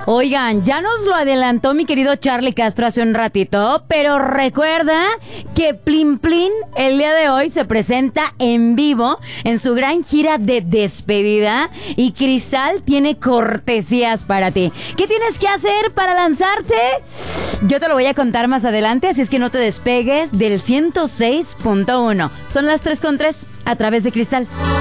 Oigan, ya nos lo adelantó mi querido Charlie Castro hace un ratito, pero recuerda que Plin Plin el día de hoy se presenta en vivo en su gran gira de despedida y Cristal tiene cortesías para ti. ¿Qué tienes que hacer para lanzarte? Yo te lo voy a contar más adelante, así es que no te despegues del 106.1. Son las 3:03 a través de Cristal.